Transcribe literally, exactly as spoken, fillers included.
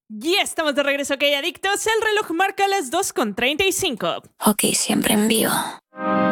Ya estamos de regreso, ok, adictos. El reloj marca las dos con treinta y cinco. Ok, siempre en vivo.